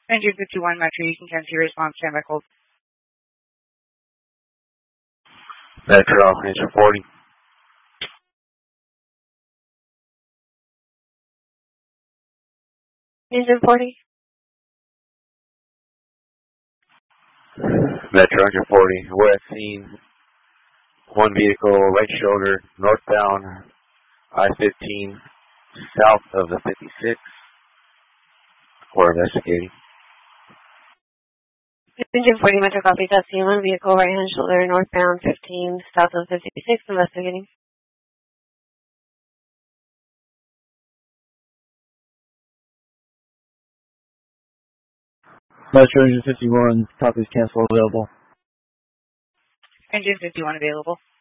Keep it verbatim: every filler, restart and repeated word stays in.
Engine fifty-one, Metro, you can cancel your response, stand by hold. Metro, engine forty. Engine forty. Metro, engine forty. We're at scene. One vehicle, right shoulder, northbound, I fifteen, south of the fifty-six. We're investigating. Engine forty, Metro, copy. That's the one vehicle, right hand shoulder, northbound, fifteen, south of fifty-six, investigating. Metro, engine fifty-one, copies cancel available. Engine fifty-one available.